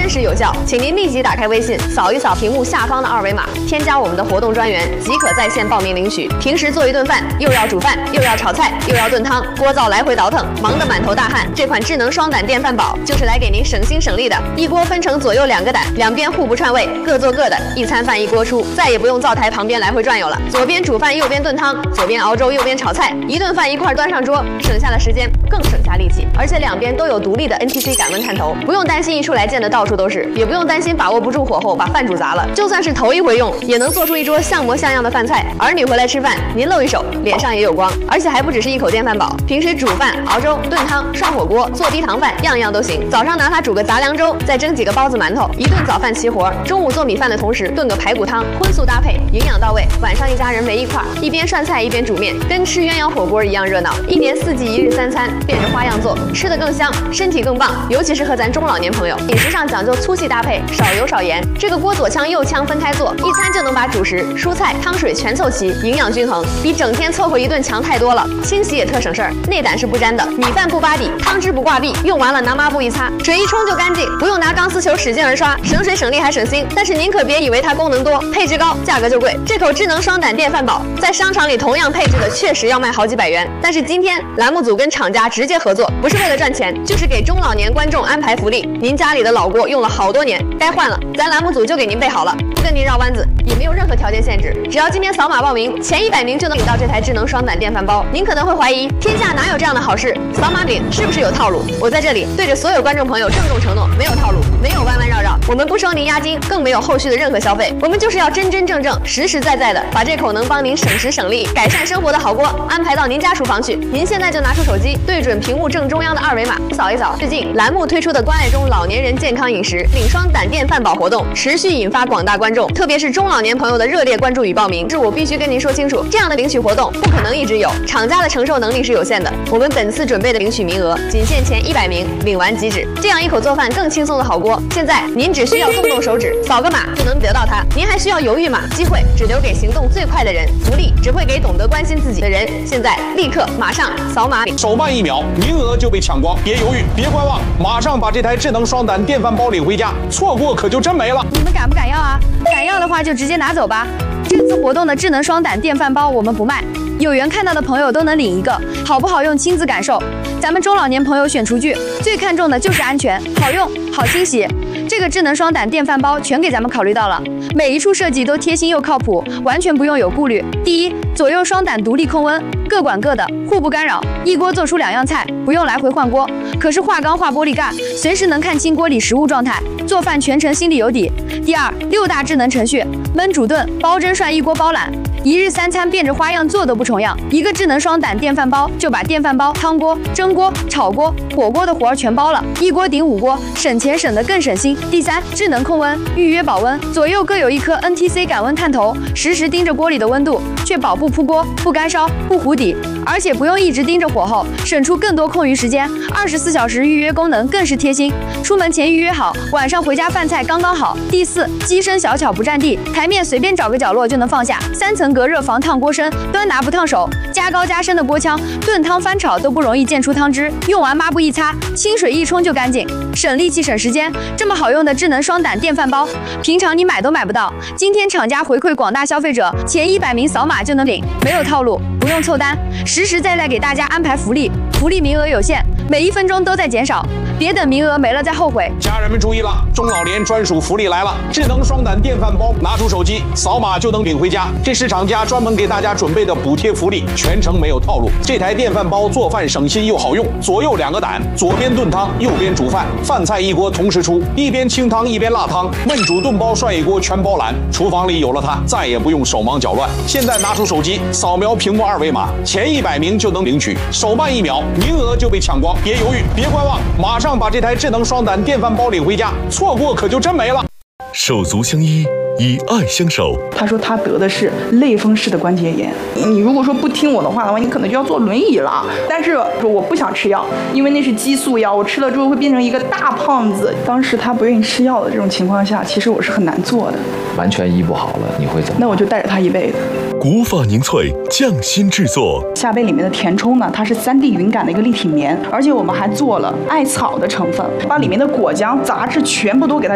真实有效，请您立即打开微信，扫一扫屏幕下方的二维码，添加我们的活动专员，即可在线报名领取。平时做一顿饭，又要煮饭，又要炒菜，又要炖汤，锅灶来回倒腾，忙得满头大汗。这款智能双胆电饭煲就是来给您省心省力的。一锅分成左右2个胆，两边互不串味，各做各的，一餐饭一锅出，再也不用灶台旁边来回转悠了。左边煮饭，右边炖汤，左边熬粥，右边炒菜，一顿饭一块端上桌，省下了时间，更省下力气。而且两边都有独立的 NTC 感温探头，不用担心一出来溅得到处都是，也不用担心把握不住火候把饭煮砸了。就算是头一回用，也能做出一桌像模像样的饭菜。儿女回来吃饭，您露一手，脸上也有光。而且还不只是一口电饭煲，平时煮饭、熬粥、炖汤、涮火锅、做低糖饭，样样都行。早上拿它煮个杂粮粥，再蒸几个包子馒头，一顿早饭齐活。中午做米饭的同时炖个排骨汤，荤素搭配，营养到位。晚上一家人围一块，一边涮菜一边煮面，跟吃鸳鸯火锅一样热闹。一年4季1日3餐，变着花样做，吃得更香，身体更棒。尤其适合咱中老年朋友，饮食上讲究粗细搭配，少油少盐。这个锅左腔右腔分开做，一餐就能把主食、蔬菜、汤水全凑齐，营养均衡，比整天凑合一顿强太多了。清洗也特省事儿，内胆是不沾的，米饭不扒底，汤汁不挂壁，用完了拿抹布一擦，水一冲就干净，不用拿钢丝球使劲儿刷，省水省力还省心。但是您可别以为它功能多，配置高，价格就贵。这口智能双胆电饭煲在商场里同样配置的确实要卖好几百元，但是今天栏目组跟厂家直接合作，不是为了赚钱，就是给中老年观众安排福利。您家里的老锅用了好多年，该换了，咱栏目组就给您备好了，不跟您绕弯子，也没有任何条件限制，只要今天扫码报名，前100名就能领到这台智能双胆电饭煲。您可能会怀疑，天下哪有这样的好事？扫码领是不是有套路？我在这里对着所有观众朋友郑重承诺，没有套路，没有弯弯绕绕，我们不收您押金，更没有后续的任何消费，我们就是要真真正正、实实在在的把这口能帮您省时省力、改善生活的好锅安排到您家厨房去。您现在就拿出手机，对准屏幕正中央的二维码，扫一扫。最近栏目推出的关爱中老年人健康饮食领双胆电饭煲活动，持续引发广大观众，特别是中老年朋友的热烈关注与报名。是我必须跟您说清楚，这样的领取活动不可能一直有，厂家的承受能力是有限的。我们本次准备的领取名额仅限前100名，领完即止。这样一口做饭更轻松的好锅，现在您只需要动动手指，扫个码就能得到它。您还需要犹豫吗？机会只留给行动最快的人，福利只会给懂得关心自己的人。现在立刻马上扫码领， 手慢1秒，名额就被抢光，别犹豫，别观望，马上把这台智能双胆电饭煲领回家，错过可就真没了。 你们敢不敢要啊？敢要的话就直接拿走吧。这次活动的智能双胆电饭煲我们不卖，有缘看到的朋友都能领一个，好不好用亲自感受。咱们中老年朋友选厨具最看重的就是安全、好用、好清洗。这个智能双胆电饭煲全给咱们考虑到了，每一处设计都贴心又靠谱，完全不用有顾虑。第一，左右双胆独立控温，各管各的，互不干扰，一锅做出2样菜，不用来回换锅。可是化钢化玻璃盖，随时能看清锅里食物状态，做饭全程心里有底。第二，6大智能程序，焖煮炖、煲蒸涮一锅包揽，1日3餐变着花样做都不重样。一个智能双胆电饭煲就把电饭煲、汤锅、蒸锅、炒锅、火锅的活儿全包了，一锅顶5锅，省钱省得更省心。第三，智能控温，预约保温，左右各有一颗 NTC 感温探头，实时盯着锅里的温度，确保不扑锅、不干烧、不糊底，而且不用一直盯着火候，省出更多空余时间。24小时预约功能更是贴心，出门前预约好，晚上回家饭菜刚刚好。第四，机身小巧不占地，台面随便找个角落就能放下，3层隔热防烫锅身，端拿不烫手，加高加深的锅腔，炖汤翻炒都不容易溅出汤汁，用完抹布一擦，清水一冲就干净，省力气省时间。这么好用的智能双胆电饭煲，平常你买都买不到。今天厂家回馈广大消费者，前100名扫码就能领，没有套路，不用凑单，实实在在给大家安排福利，福利名额有限，每1分钟都在减少，别等名额没了再后悔。 家人们注意了，中老年专属福利来了！智能双胆电饭煲，拿出手机扫码就能领回家。这是厂家专门给大家准备的补贴福利，全程没有套路。这台电饭煲做饭省心又好用，左右2个胆，左边炖汤，右边煮饭，饭菜一锅同时出，一边清汤一边辣汤，焖煮炖煲涮一锅全包揽。厨房里有了它，再也不用手忙脚乱。现在拿出手机扫描屏幕2维码，前100名就能领取，手慢1秒，名额就被抢光，别犹豫，别观望，马上把这台智能双胆电饭煲领回家，错过可就真没了。 手足相依，以爱相守。 他说他得的是类风湿的关节炎，你如果说不听我的话的话，你可能就要坐轮椅了。但是说我不想吃药，因为那是激素药，我吃了之后会变成一个大胖子。当时他不愿意吃药的这种情况下，其实我是很难做的。 完全医不好了，你会怎么？ 那我就带着他一辈子。 古法凝萃匠心制作， 夏贝里面的填充呢，它是3D 云感的一个立体棉，而且我们还做了艾草的成分，把里面的果浆、杂质全部都给它